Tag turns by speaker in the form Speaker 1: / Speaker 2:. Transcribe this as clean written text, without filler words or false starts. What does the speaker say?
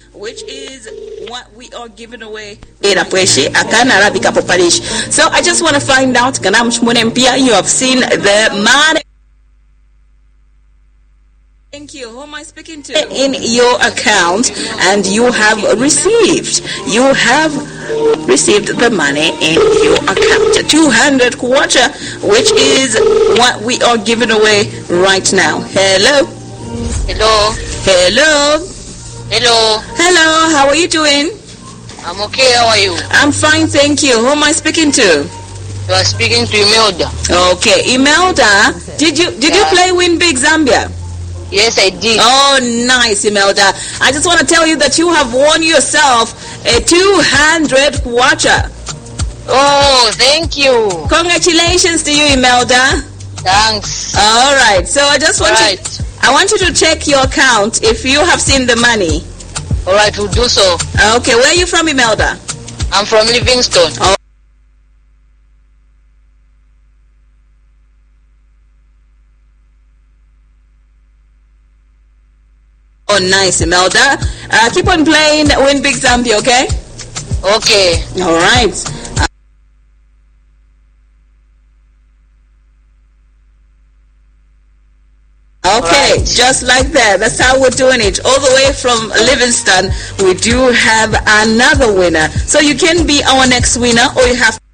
Speaker 1: which is what we are giving away. So I just want to find out, you have seen the money. Thank you. Who am I speaking to? In your account, and you have received the money in your account. 200 kwacha, which is what we are giving away right now. Hello.
Speaker 2: Hello.
Speaker 1: Hello.
Speaker 2: Hello.
Speaker 1: Hello. How are you doing?
Speaker 2: I'm okay. How are you?
Speaker 1: I'm fine, thank you. Who am I speaking to?
Speaker 2: You are speaking to Imelda.
Speaker 1: Okay, Imelda. Did you play Win Big Zambia?
Speaker 2: Yes, I did.
Speaker 1: Oh, nice, Imelda. I just want to tell you that you have won yourself a 200 kwacha.
Speaker 2: Oh, thank you.
Speaker 1: Congratulations to you, Imelda.
Speaker 2: Thanks.
Speaker 1: All right. So I just want I want you to check your account if you have seen the money.
Speaker 2: All right, we'll do so.
Speaker 1: Okay, where are you from, Imelda?
Speaker 2: I'm from Livingston.
Speaker 1: Oh. Oh, nice, Imelda. Keep on playing Win Big Zambia, okay?
Speaker 2: Okay.
Speaker 1: All right. Okay, right. Just like that. That's how we're doing it. All the way from Livingston, we do have another winner. So you can be our next winner, or you have